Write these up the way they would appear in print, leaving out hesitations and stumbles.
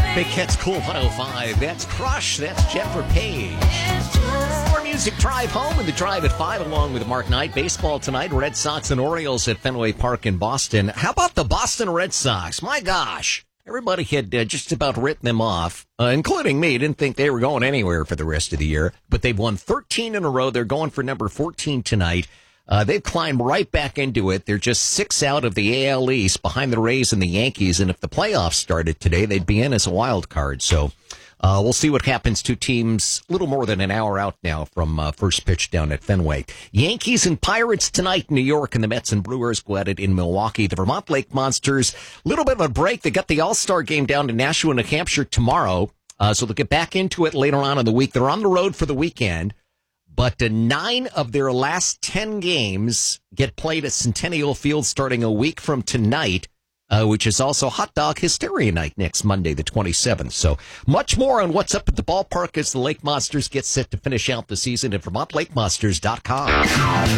Big Hits Cool 105. That's Crush. That's Jennifer Page. More music. Drive home and the Drive at 5 along with Mark Knight. Baseball tonight. Red Sox and Orioles at Fenway Park in Boston. How about the Boston Red Sox? My gosh. Everybody had just about written them off, including me. Didn't think they were going anywhere for the rest of the year. But they've won 13 in a row. They're going for number 14 tonight. They've climbed right back into it. They're just 6 out of the AL East behind the Rays and the Yankees. And if the playoffs started today, they'd be in as a wild card. So we'll see what happens to teams a little more than an hour out now from first pitch down at Fenway. Yankees and Pirates tonight in New York, and the Mets and Brewers go at it in Milwaukee. The Vermont Lake Monsters, a little bit of a break. They got the All-Star game down to Nashua, New Hampshire tomorrow. So they'll get back into it later on in the week. They're on the road for the weekend. But 9 of their last 10 games get played at Centennial Field starting a week from tonight, which is also Hot Dog Hysteria Night next Monday, the 27th. So much more on what's up at the ballpark as the Lake Monsters get set to finish out the season at VermontLakeMonsters.com. All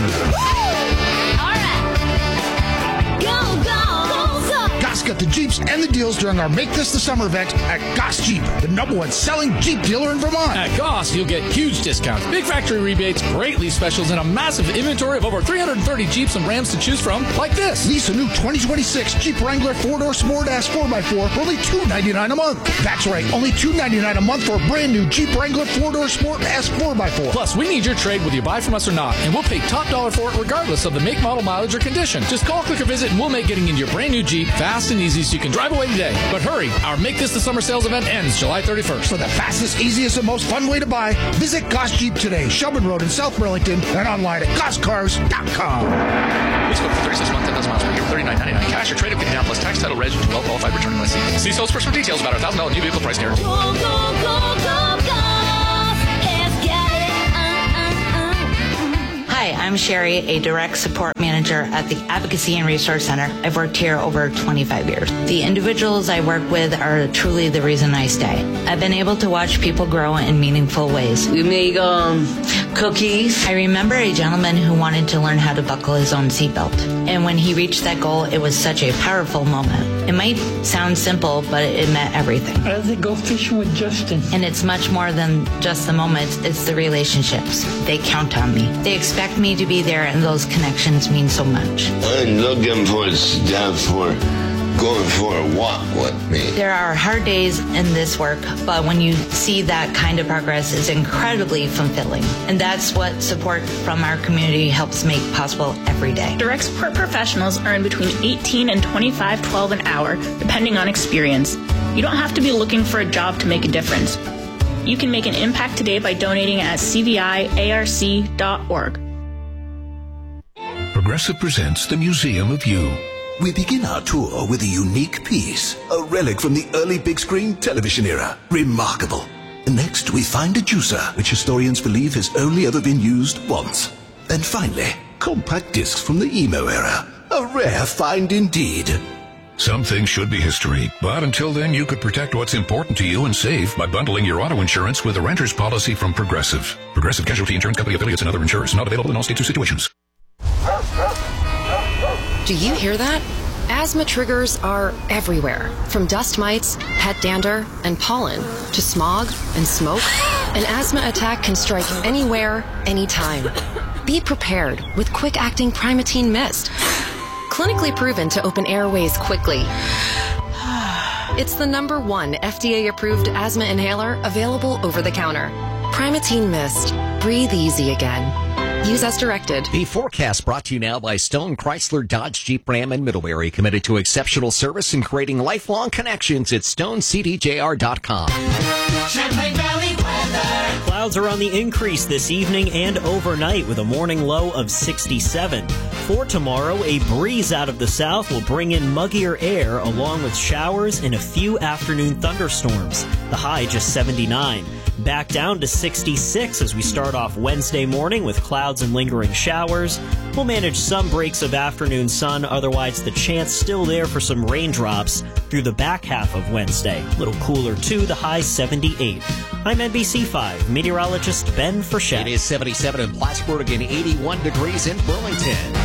right. Go, go. Goss got the Jeeps and the deals during our Make This the Summer event at Goss Jeep, the #1 selling Jeep dealer in Vermont. At Goss, you'll get huge discounts, big factory rebates, great lease specials, and a massive inventory of over 330 Jeeps and Rams to choose from, like this. Lease a new 2026 Jeep Wrangler 4-door Sport Ass 4x4 for only $299 a month. That's right, only $299 a month for a brand new Jeep Wrangler 4-door Sport Ass 4x4. Plus, we need your trade whether you buy from us or not, and we'll pay top dollar for it regardless of the make, model, mileage, or condition. Just call, click, or visit, and we'll make getting into your brand new Jeep fast and easy so you can drive away today. But hurry, our Make This the Summer sales event ends July 31st. For the fastest, easiest, and most fun way to buy, visit Goss Jeep today, Shelburne Road in South Burlington, and online at GossCars.com. Let's go for 36 months, 10,000 miles per year, $39.99 cash or trade-up down plus tax, title, reg, to well-qualified returning lessee. See sales for some details about our $1,000 new vehicle price guarantee. Go, go, go, go, go. Let's get it. Hi, I'm Sherry, a direct support manager at the Advocacy and Resource Center. I've worked here over 25 years. The individuals I work with are truly the reason I stay. I've been able to watch people grow in meaningful ways. We make cookies. I remember a gentleman who wanted to learn how to buckle his own seatbelt. And when he reached that goal, it was such a powerful moment. It might sound simple, but it meant everything. I think go fishing with Justin. And it's much more than just the moments, it's the relationships. They count on me. They expect me to be there, and those connections mean so much. I'm looking for stuff for going for a walk with me. There are hard days in this work, but when you see that kind of progress, it's incredibly fulfilling. And that's what support from our community helps make possible every day. Direct support professionals earn between $18 and $25.12 an hour, depending on experience. You don't have to be looking for a job to make a difference. You can make an impact today by donating at cviarc.org. Progressive presents the Museum of You. We begin our tour with a unique piece, a relic from the early big screen television era. Remarkable. Next, we find a juicer, which historians believe has only ever been used once. And finally, compact discs from the emo era. A rare find indeed. Some things should be history, but until then you could protect what's important to you and save by bundling your auto insurance with a renter's policy from Progressive. Progressive Casualty Insurance Company affiliates and other insurers. Not available in all states or situations. Do you hear that? Asthma triggers are everywhere, from dust mites, pet dander, and pollen, to smog and smoke. An asthma attack can strike anywhere, anytime. Be prepared with quick-acting Primatene Mist. Clinically proven to open airways quickly. It's the #1 FDA-approved asthma inhaler available over the counter. Primatene Mist. Breathe easy again. Use as directed. The forecast brought to you now by Stone Chrysler Dodge Jeep Ram in Middlebury, committed to exceptional service and creating lifelong connections at StoneCDJR.com. Champlain Valley weather. Clouds are on the increase this evening and overnight with a morning low of 67. For tomorrow, a breeze out of the south will bring in muggier air along with showers and a few afternoon thunderstorms. The high just 79. Back down to 66 as we start off Wednesday morning with clouds and lingering showers. We'll manage some breaks of afternoon sun, otherwise the chance still there for some raindrops through the back half of Wednesday. A little cooler too, the high 78. I'm NBC5 meteorologist Ben Frechette. It is 77 in Plattsburgh and 81 degrees in Burlington.